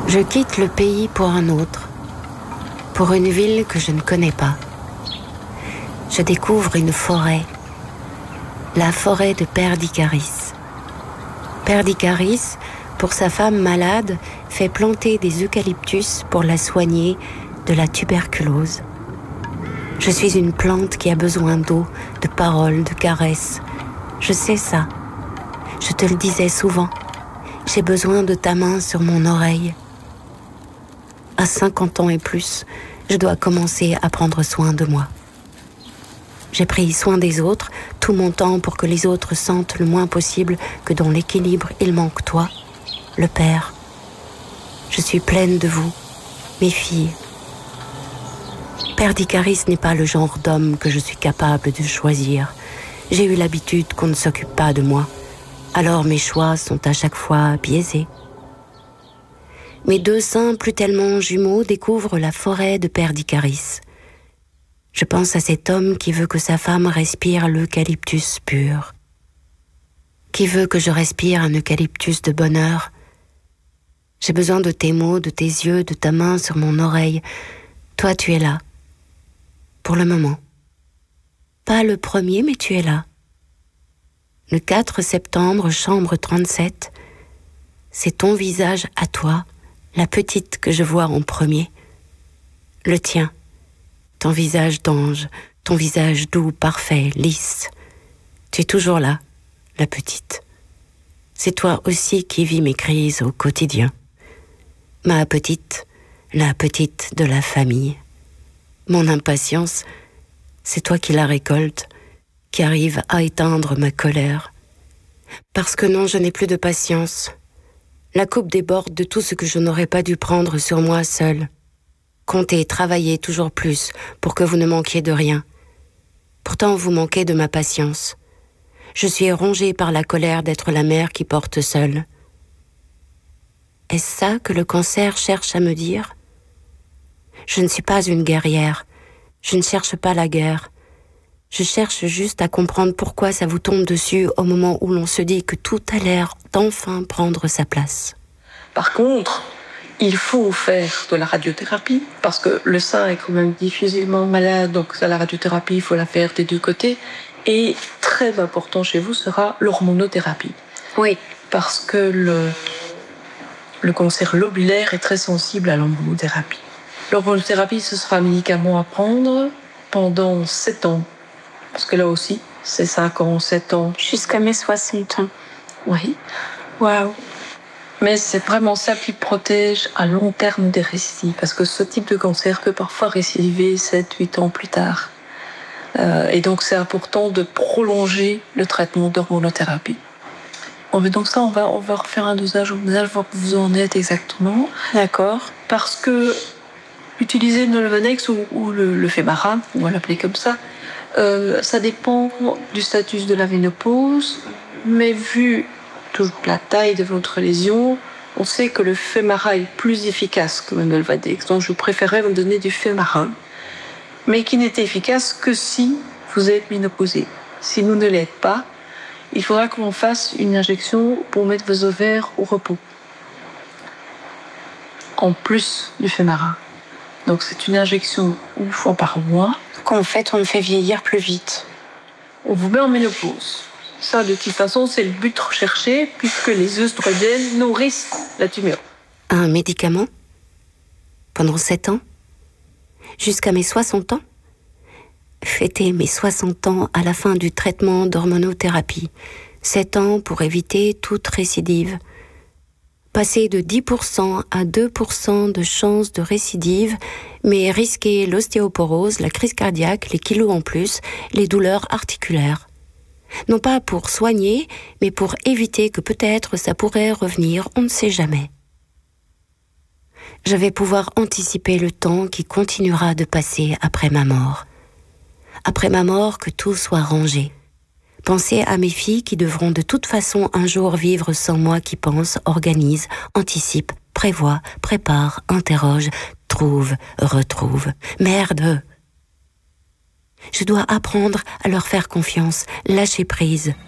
Je quitte le pays pour un autre, pour une ville que je ne connais pas. Je découvre une forêt, la forêt de Perdicaris. Perdicaris, pour sa femme malade, fait planter des eucalyptus pour la soigner de la tuberculose. Je suis une plante qui a besoin d'eau, de paroles, de caresses. Je sais ça. Je te le disais souvent. J'ai besoin de ta main sur mon oreille. À 50 ans et plus, je dois commencer à prendre soin de moi. J'ai pris soin des autres, tout mon temps pour que les autres sentent le moins possible que dans l'équilibre il manque toi, le Père. Je suis pleine de vous, mes filles. Perdicaris n'est pas le genre d'homme que je suis capable de choisir. J'ai eu l'habitude qu'on ne s'occupe pas de moi. Alors mes choix sont à chaque fois biaisés. Mes deux seins, plus tellement jumeaux, découvrent la forêt de Perdicaris. Je pense à cet homme qui veut que sa femme respire l'eucalyptus pur. Qui veut que je respire un eucalyptus de bonheur. J'ai besoin de tes mots, de tes yeux, de ta main sur mon oreille. Toi, tu es là. Pour le moment. Pas le premier, mais tu es là. Le 4 septembre, chambre 37, c'est ton visage à toi, la petite que je vois en premier. Le tien, ton visage d'ange, ton visage doux, parfait, lisse. Tu es toujours là, la petite. C'est toi aussi qui vis mes crises au quotidien. Ma petite, la petite de la famille. Mon impatience, c'est toi qui la récoltes, qui arrive à éteindre ma colère. Parce que non, je n'ai plus de patience. La coupe déborde de tout ce que je n'aurais pas dû prendre sur moi seule. Comptez, travaillez toujours plus pour que vous ne manquiez de rien. Pourtant, vous manquez de ma patience. Je suis rongée par la colère d'être la mère qui porte seule. Est-ce ça que le cancer cherche à me dire ? Je ne suis pas une guerrière. Je ne cherche pas la guerre. Je cherche juste à comprendre pourquoi ça vous tombe dessus au moment où l'on se dit que tout a l'air d'enfin prendre sa place. Par contre, il faut faire de la radiothérapie parce que le sein est quand même difficilement malade, donc la radiothérapie, il faut la faire des deux côtés. Et très important chez vous sera l'hormonothérapie. Oui. Parce que le cancer lobulaire est très sensible à l'hormonothérapie. L'hormonothérapie, ce sera un médicament à prendre pendant 7 ans. Parce que là aussi, c'est 5 ans, 7 ans. Jusqu'à mes 60 ans. Oui. Waouh. Mais c'est vraiment ça qui protège à long terme des récidives. Parce que ce type de cancer peut parfois récidiver 7, 8 ans plus tard. Et donc, c'est important de prolonger le traitement d'hormonothérapie. Bon, mais donc ça, on va refaire un dosage, voir où vous en êtes exactement. D'accord. Parce que utiliser le Nolvadex ou le Femara, on va l'appeler comme ça dépend du statut de la ménopause, mais vu toute la taille de votre lésion, on sait que le Femara est plus efficace que le Nolvadex. Donc je préférais vous donner du Femara, mais qui n'est efficace que si vous êtes ménopausé. Si vous ne l'êtes pas, il faudra qu'on fasse une injection pour mettre vos ovaires au repos, en plus du Femara. Donc c'est une injection une fois par mois. En fait, on me fait vieillir plus vite. On vous met en ménopause. Ça, de toute façon, c'est le but recherché, puisque les œstrogènes nourrissent la tumeur. Un médicament ? Pendant 7 ans ? Jusqu'à mes 60 ans ? Fêter mes 60 ans à la fin du traitement d'hormonothérapie. 7 ans pour éviter toute récidive. Passer de 10% à 2% de chance de récidive, mais risquer l'ostéoporose, la crise cardiaque, les kilos en plus, les douleurs articulaires. Non pas pour soigner, mais pour éviter que peut-être ça pourrait revenir, on ne sait jamais. Je vais pouvoir anticiper le temps qui continuera de passer après ma mort. Après ma mort, que tout soit rangé. Penser à mes filles qui devront de toute façon un jour vivre sans moi, qui pense, organise, anticipe, prévoit, prépare, interroge, trouve, retrouve. Merde! Je dois apprendre à leur faire confiance, lâcher prise.